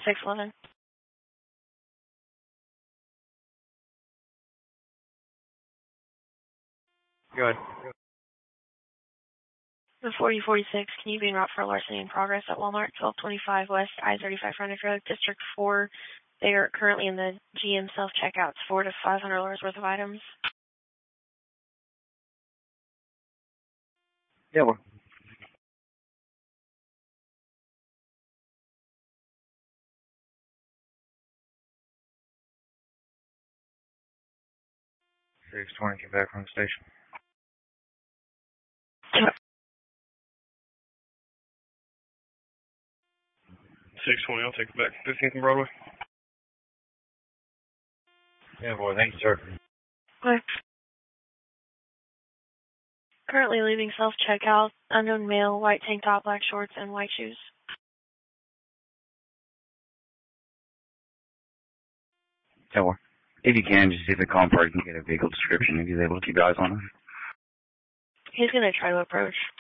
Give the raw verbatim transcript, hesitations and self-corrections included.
six eleven. Go ahead. The forty forty-six, can you be en route for larceny in progress at Walmart, twelve twenty-five West I thirty-five Frontage Road, District four. They are currently in the G M self-checkouts, four to five hundred dollars worth of items. Yeah, well. six twenty, get back from the station. six twenty, I'll take it back. fifteenth and Broadway. Yeah, boy, thank you, sir. Okay. Currently leaving self-checkout, unknown male, white tank top, black shorts, and white shoes. Yeah, well. If you can, just see if the car park can get a vehicle description if he's able to keep eyes on him. He's going to try to approach.